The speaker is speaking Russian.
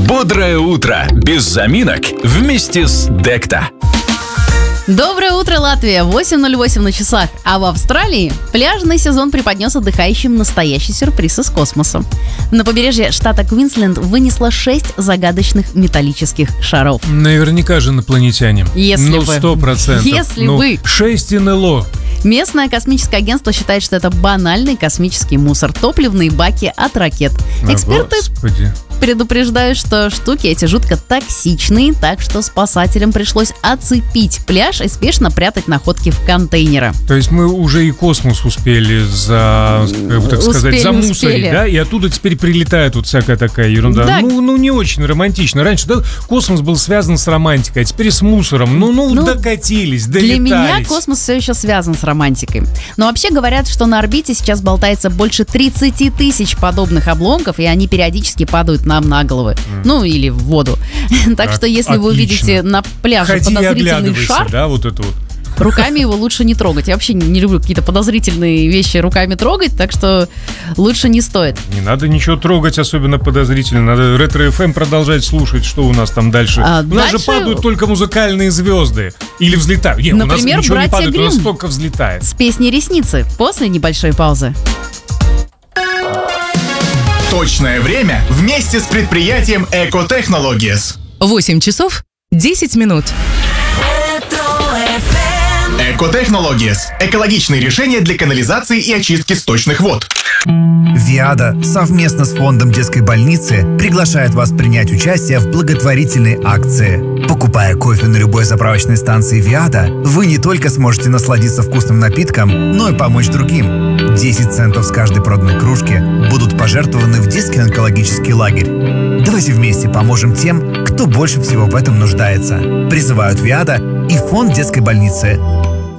Бодрое утро, без заминок, вместе с Декта. Доброе утро, Латвия! 8:08 на часах. А в Австралии пляжный сезон преподнес отдыхающим настоящий сюрприз из космоса. На побережье штата Квинсленд вынесло 6 загадочных металлических шаров. Наверняка же инопланетяне. Если бы. 100%. Если бы. 6 НЛО. Местное космическое агентство считает, что это банальный космический мусор, топливные баки от ракет. Эксперты Господи. предупреждают, что штуки эти жутко токсичные, так что спасателям пришлось оцепить пляж и спешно прятать находки в контейнеры. То есть мы уже и космос успели замусорить, да? И оттуда теперь прилетает вот всякая такая ерунда. Да. Ну, не очень романтично. Раньше, да, космос был связан с романтикой, а теперь с мусором. Докатились, долетались. Для меня космос все еще связан с романтикой. Но вообще говорят, что на орбите сейчас болтается больше 30 тысяч подобных обломков, и они периодически падают нам на головы. Ну, или в воду. Так что, если вы увидите на пляже подозрительный шар, да, вот это вот. Руками его лучше не трогать. Я вообще не люблю какие-то подозрительные вещи руками трогать, так что лучше не стоит. Не надо ничего трогать, особенно подозрительно. Надо Ретро-ФМ продолжать слушать, что у нас там дальше. У нас же падают только музыкальные звезды. Или взлетают. Нет, например, у нас ничего не падает, Гримм у нас только взлетает. с песней «Ресницы» после небольшой паузы. Точное время вместе с предприятием Эко Technologies. 8 часов 10 минут. Эко Technologies – экологичные решения для канализации и очистки сточных вод. ВИАДА совместно с фондом детской больницы приглашает вас принять участие в благотворительной акции. Покупая кофе на любой заправочной станции ВИАДА, вы не только сможете насладиться вкусным напитком, но и помочь другим. 10 центов с каждой проданной кружки будут пожертвованы в детский онкологический лагерь. Давайте вместе поможем тем, кто больше всего в этом нуждается. Призывают ВИАДА и фонд детской больницы.